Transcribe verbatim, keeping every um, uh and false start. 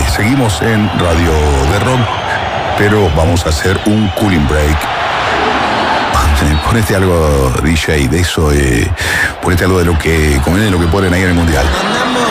seguimos en Radio de Rock, pero vamos a hacer un cooling break. Ponete algo, D J, de eso, eh, ponete algo de lo que, como de lo que ponen ahí en el Mundial.